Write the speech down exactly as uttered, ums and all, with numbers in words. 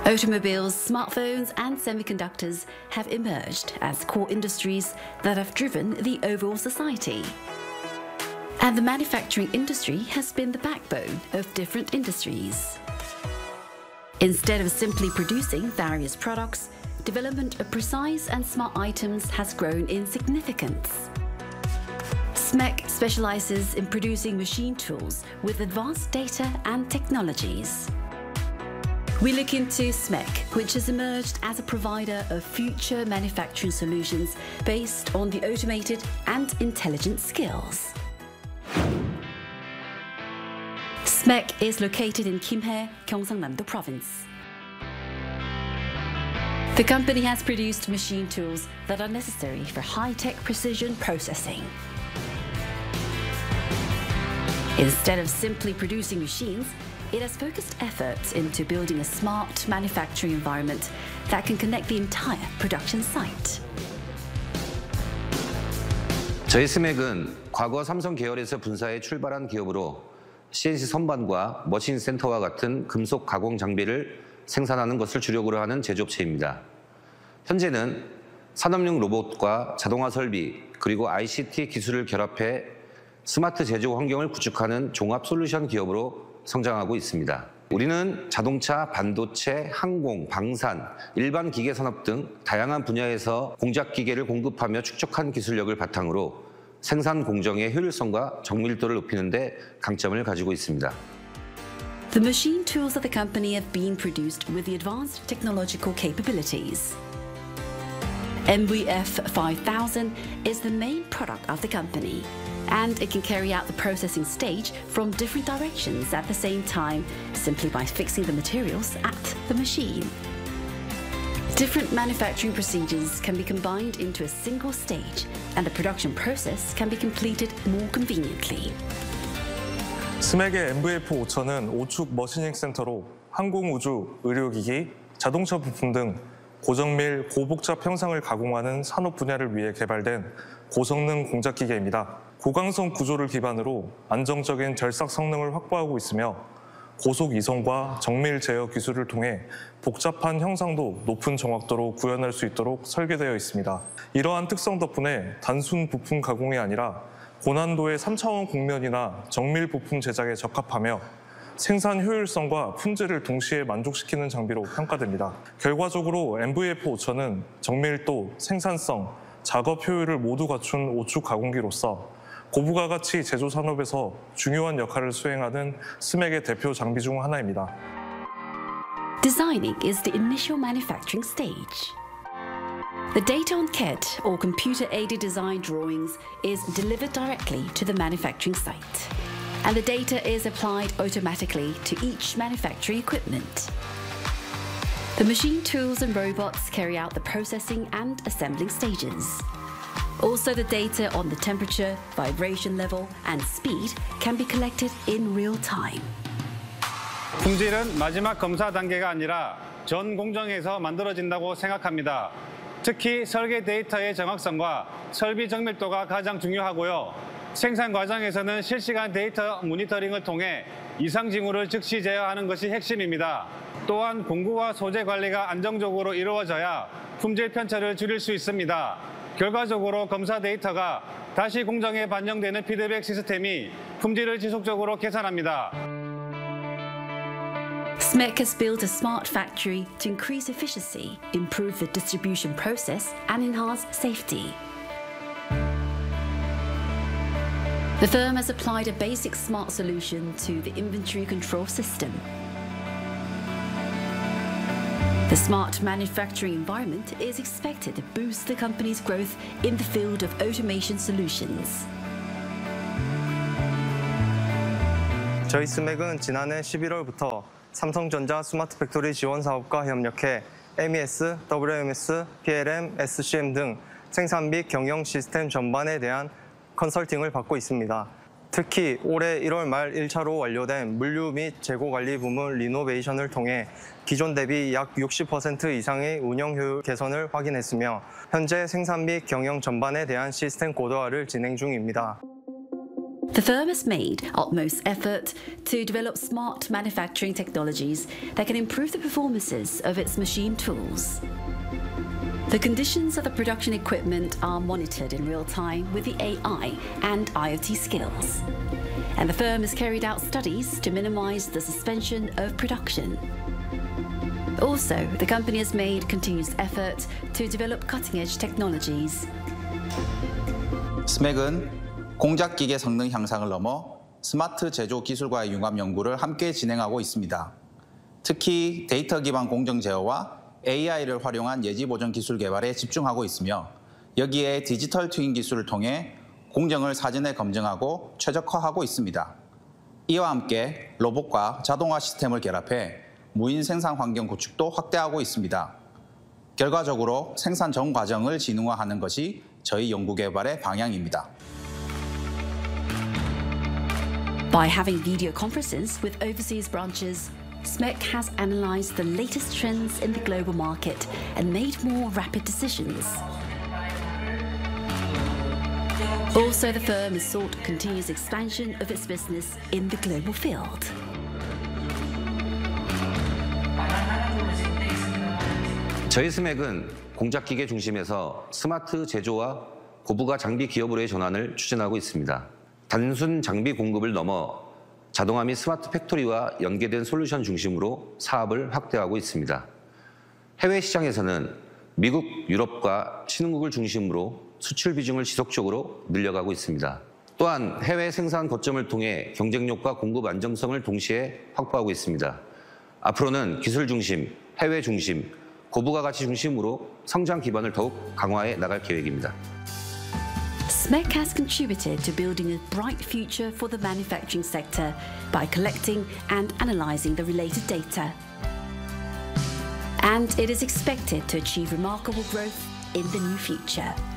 Automobiles, smartphones, and semiconductors have emerged as core industries that have driven the overall society. And the manufacturing industry has been the backbone of different industries. Instead of simply producing various products, development of precise and smart items has grown in significance. S M E C specializes in producing machine tools with advanced data and technologies. We look into S M E C, which has emerged as a provider of future manufacturing solutions based on the automated and intelligent skills. S M E C is located in Kimhae, Gyeongsangnam-do Province. The company has produced machine tools that are necessary for high-tech precision processing. Instead of simply producing machines, it has focused efforts into building a smart manufacturing environment that can connect the entire production site. 저희 S M E C은 과거 삼성 계열에서 분사해 출발한 기업으로 씨엔씨 선반과 머신 센터와 같은 금속 가공 장비를 생산하는 것을 주력으로 하는 제조업체입니다. 현재는 산업용 로봇과 자동화 설비 그리고 아이씨티 기술을 결합해 스마트 제조 환경을 구축하는 종합 솔루션 기업으로 성장하고 있습니다. 우리는 자동차, 반도체, 항공, 방산, 일반 기계 산업 등 다양한 분야에서 공작 기계를 공급하며 축적한 기술력을 바탕으로 생산 공정의 효율성과 정밀도를 높이는 데 강점을 가지고 있습니다. The machine tools of the company have been produced with the advanced technological capabilities. M V F five thousand is the main product of the company, and it can carry out the processing stage from different directions at the same time simply by fixing the materials at the machine. Different manufacturing procedures can be combined into a single stage, and the production process can be completed more conveniently. S M E C의 M V F 오천은 오축 머시닝 센터로 항공우주, 의료기기, 자동차 부품 등 고정밀, 고복잡 형상을 가공하는 산업 분야를 위해 개발된 고성능 공작기계입니다. 고강성 구조를 기반으로 안정적인 절삭 성능을 확보하고 있으며 고속 이송과 정밀 제어 기술을 통해 복잡한 형상도 높은 정확도로 구현할 수 있도록 설계되어 있습니다. 이러한 특성 덕분에 단순 부품 가공이 아니라 고난도의 삼 차원 곡면이나 정밀 부품 제작에 적합하며 생산 효율성과 품질을 동시에 만족시키는 장비로 평가됩니다. 결과적으로 M V F 오천은 정밀도, 생산성, 작업 효율을 모두 갖춘 오축 가공기로서 고부가가치 제조 산업에서 중요한 역할을 수행하는 S M E C의 대표 장비 중 하나입니다. Designing is the initial manufacturing stage. The data on C A D, or computer-aided design drawings, is delivered directly to the manufacturing site, and the data is applied automatically to each manufacturing equipment. The machine tools and robots carry out the processing and assembling stages. Also, the data on the temperature, vibration level, and speed can be collected in real time. 품질은 마지막 검사 단계가 아니라 전 공정에서 만들어진다고 생각합니다. 특히 설계 데이터의 정확성과 설비 정밀도가 가장 중요하고요. 생산 과정에서는 실시간 데이터 모니터링을 통해 이상 징후를 즉시 제어하는 것이 핵심입니다. 또한 공구와 소재 관리가 안정적으로 이루어져야 품질 편차를 줄일 수 있습니다. 결과적으로 검사 데이터가 다시 공정에 반영되는 피드백 시스템이 품질을 지속적으로 개선합니다. S M E C has built a smart factory to increase efficiency, improve the distribution process, and enhance safety. The firm has applied a basic smart solution to the inventory control system. The smart manufacturing environment is expected to boost the company's growth in the field of automation solutions. 저희 S M E C은 지난해 십일월부터 삼성전자 스마트 팩토리 지원 사업과 협력해 M E S, W M S, P L M, S C M 등 생산 및 경영 시스템 전반에 대한 컨설팅을 받고 있습니다. 특히 올해 일월 말 일 차로 완료된 물류 및 재고 관리 부문 리노베이션을 통해 기존 대비 약 육십 퍼센트 이상의 운영 효율 개선을 확인했으며 현재 생산 및 경영 전반에 대한 시스템 고도화를 진행 중입니다. The firm has made utmost effort to develop smart manufacturing technologies that can improve the performances of its machine tools. The conditions of the production equipment are monitored in real time with the A I and I O T skills. And the firm has carried out studies to minimize the suspension of production. Also, the company has made continuous effort to develop cutting-edge technologies. 스맥은 공작 기계 성능 향상을 넘어 스마트 제조 기술과의 융합 연구를 함께 진행하고 있습니다. 특히 데이터 기반 공정 제어와 에이아이를 활용한 예지 보정 기술 개발에 집중하고 있으며 여기에 디지털 트윈 기술을 통해 공정을 사전에 검증하고 최적화하고 있습니다. 이와 함께 로봇과 자동화 시스템을 결합해 무인 생산 환경 구축도 확대하고 있습니다. 결과적으로 생산 전 과정을 지능화하는 것이 저희 연구 개발의 방향입니다. By having video conferences with overseas branches, SMEC has analyzed the latest trends in the global market and made more rapid decisions. Also, the firm has sought continuous expansion of its business in the global field. 저희 스맥은 공작기계 중심에서 스마트 제조와 고부가 장비 기업으로의 전환을 추진하고 있습니다. 단순 장비 공급을 넘어 자동화 및 스마트 팩토리와 연계된 솔루션 중심으로 사업을 확대하고 있습니다. 해외 시장에서는 미국, 유럽과 신흥국을 중심으로 수출 비중을 지속적으로 늘려가고 있습니다. 또한 해외 생산 거점을 통해 경쟁력과 공급 안정성을 동시에 확보하고 있습니다. 앞으로는 기술 중심, 해외 중심, 고부가 가치 중심으로 성장 기반을 더욱 강화해 나갈 계획입니다. SMEC has contributed to building a bright future for the manufacturing sector by collecting and analyzing the related data. And it is expected to achieve remarkable growth in the new future.